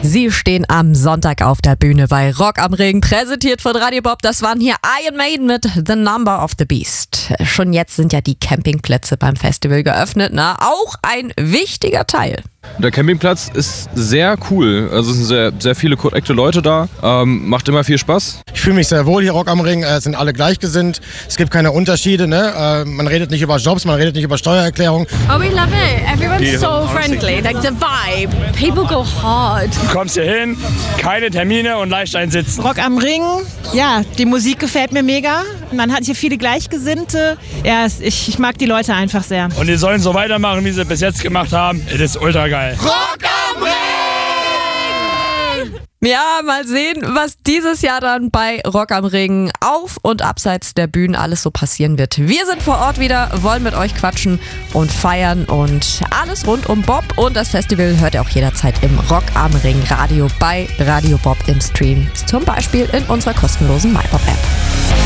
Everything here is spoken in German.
Sie stehen am Sonntag auf der Bühne bei Rock am Ring, präsentiert von Radio Bob. Das waren hier Iron Maiden mit The Number of the Beast. Schon jetzt sind ja die Campingplätze beim Festival geöffnet, ne? Auch ein wichtiger Teil. Der Campingplatz ist sehr cool. Also es sind sehr, sehr viele korrekte Leute da. Macht immer viel Spaß. Ich fühle mich sehr wohl hier, Rock am Ring. Sind alle gleichgesinnt. Es gibt keine Unterschiede. Ne? Man redet nicht über Jobs, man redet nicht über Steuererklärung. Oh, we love it. Everyone's so friendly. Like the vibe. People go hard. Du kommst hier hin, keine Termine und leicht einsitzen. Rock am Ring, ja, die Musik gefällt mir mega. Man hat hier viele Gleichgesinnte. Ja, ich mag die Leute einfach sehr. Und die sollen so weitermachen, wie sie bis jetzt gemacht haben. Das ist ultra geil. Rock am Ring! Ja, mal sehen, was dieses Jahr dann bei Rock am Ring auf und abseits der Bühnen alles so passieren wird. Wir sind vor Ort wieder, wollen mit euch quatschen und feiern und alles rund um Bob. Und das Festival hört ihr auch jederzeit im Rock am Ring Radio bei Radio Bob im Stream. Zum Beispiel in unserer kostenlosen MyBob-App.